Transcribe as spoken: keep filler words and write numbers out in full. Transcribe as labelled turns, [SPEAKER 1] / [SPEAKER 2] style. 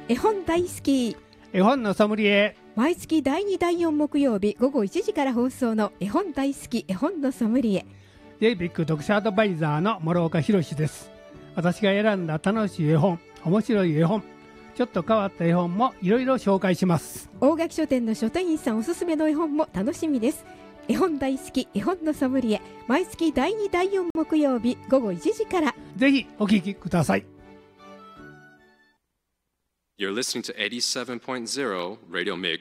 [SPEAKER 1] 絵本大好き
[SPEAKER 2] 絵本のソムリエ。
[SPEAKER 1] 毎月だいにだいよん木曜日午後いちじから放送の絵本大好き絵本のソムリエ。
[SPEAKER 2] ジェイビック 読者アドバイザーの諸岡博です。私が選んだ楽しい絵本、面白い絵本、ちょっと変わった絵本もいろいろ紹介します。
[SPEAKER 1] 大垣書店の書店員さんおすすめの絵本も楽しみです。絵本大好き絵本のソムリエ、毎月だいにだいよん木曜日午後いちじから。
[SPEAKER 2] ぜひお聞きください。
[SPEAKER 3] You're listening to eighty-seven point zero Radio Mix